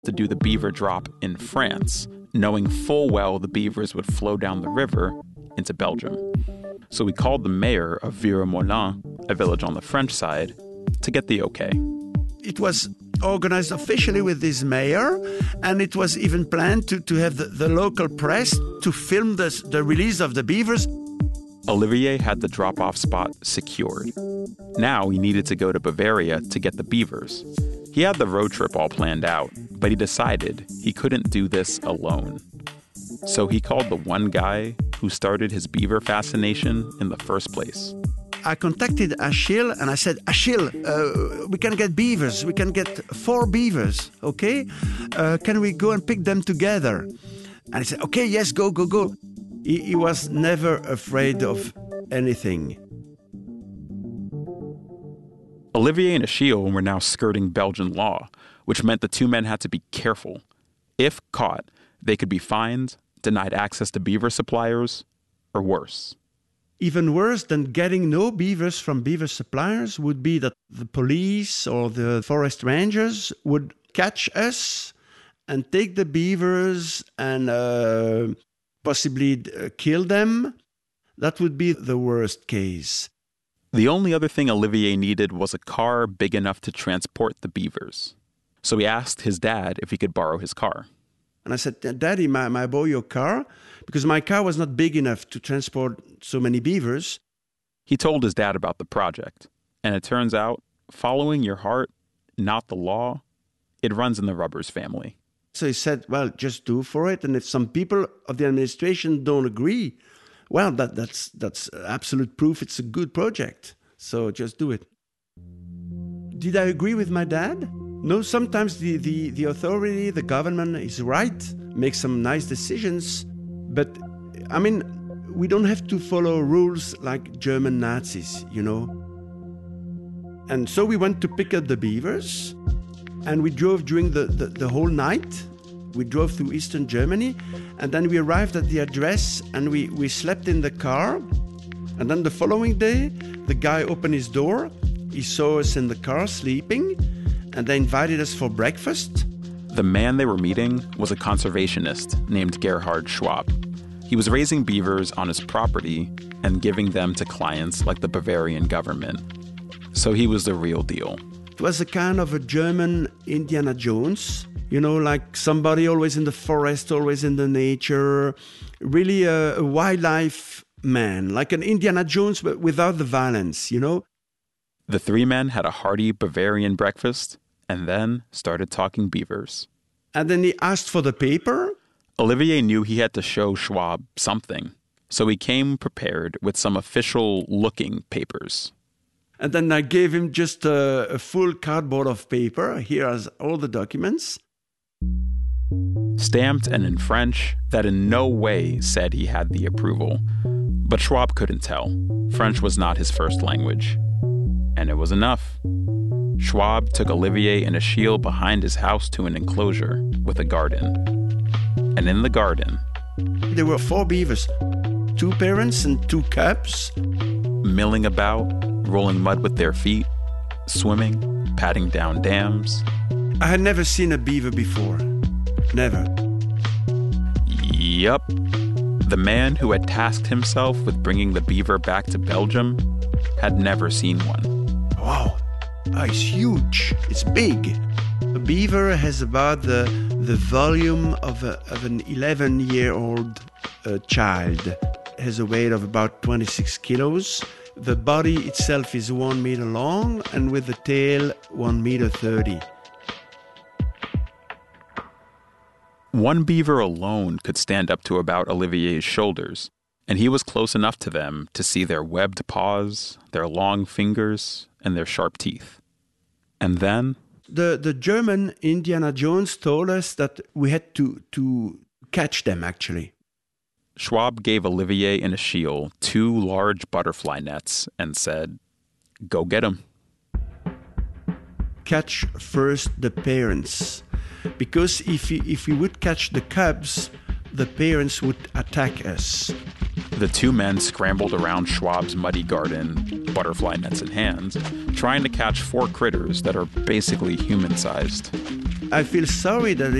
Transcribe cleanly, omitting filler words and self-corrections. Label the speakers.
Speaker 1: to do the beaver drop in France, knowing full well the beavers would flow down the river into Belgium. So we called the mayor of Viremolin, a village on the French side, to get the okay.
Speaker 2: It was organized officially with this mayor, and it was even planned to have the local press to film the release of the beavers.
Speaker 1: Olivier had the drop-off spot secured. Now he needed to go to Bavaria to get the beavers. He had the road trip all planned out, but he decided he couldn't do this alone. So he called the one guy who started his beaver fascination in the first place.
Speaker 2: I contacted Achille and I said, Achille, we can get beavers. We can get 4 beavers, okay? Can we go and pick them together? And he said, okay, yes, go. He was never afraid of anything.
Speaker 1: Olivier and Achille were now skirting Belgian law, which meant the two men had to be careful. If caught, they could be fined, denied access to beaver suppliers, or worse.
Speaker 2: Even worse than getting no beavers from beaver suppliers would be that the police or the forest rangers would catch us and take the beavers and possibly kill them. That would be the worst case.
Speaker 1: The only other thing Olivier needed was a car big enough to transport the beavers. So he asked his dad if he could borrow his car.
Speaker 2: And I said, Daddy, may I borrow your car? Because my car was not big enough to transport so many beavers.
Speaker 1: He told his dad about the project. And it turns out, following your heart, not the law, it runs in the Rubbers family.
Speaker 2: So he said, well, just do for it. And if some people of the administration don't agree, well, that's absolute proof it's a good project. So just do it. Did I agree with my dad? No, sometimes the authority, the government is right, makes some nice decisions. But, I mean, we don't have to follow rules like German Nazis, you know. And so we went to pick up the beavers, and we drove during the whole night. We drove through eastern Germany, and then we arrived at the address, and we slept in the car. And then the following day, the guy opened his door. He saw us in the car sleeping, and they invited us for breakfast.
Speaker 1: The man they were meeting was a conservationist named Gerhard Schwab. He was raising beavers on his property and giving them to clients like the Bavarian government. So he was the real deal.
Speaker 2: It was a kind of a German Indiana Jones, you know, like somebody always in the forest, always in the nature, really a wildlife man, like an Indiana Jones but without the violence, you know.
Speaker 1: The three men had a hearty Bavarian breakfast and then started talking beavers.
Speaker 2: And then he asked for the paper.
Speaker 1: Olivier knew he had to show Schwab something, so he came prepared with some official-looking papers.
Speaker 2: And then I gave him just a full cardboard of paper. Here are all the documents.
Speaker 1: Stamped and in French that in no way said he had the approval. But Schwab couldn't tell. French was not his first language. And it was enough. Schwab took Olivier and Achille behind his house to an enclosure with a garden. And in the garden,
Speaker 2: there were 4 beavers, 2 parents and 2 cubs.
Speaker 1: Milling about, rolling mud with their feet, swimming, patting down dams.
Speaker 2: I had never seen a beaver before. Never.
Speaker 1: Yup. The man who had tasked himself with bringing the beaver back to Belgium had never seen one.
Speaker 2: Wow, it's huge. It's big. A beaver has about the volume of an 11-year-old child. It has a weight of about 26 kilos. The body itself is 1 meter long, and with the tail, 1 meter 30.
Speaker 1: One beaver alone could stand up to about Olivier's shoulders, and he was close enough to them to see their webbed paws, their long fingers, and their sharp teeth. And then
Speaker 2: The German Indiana Jones told us that we had to catch them, actually.
Speaker 1: Schwab gave Olivier and Achille 2 large butterfly nets and said, "Go get them."
Speaker 2: Catch first the parents. Because if we would catch the cubs, the parents would attack us.
Speaker 1: The 2 men scrambled around Schwab's muddy garden, butterfly nets in hand, trying to catch 4 critters that are basically human-sized.
Speaker 2: I feel sorry that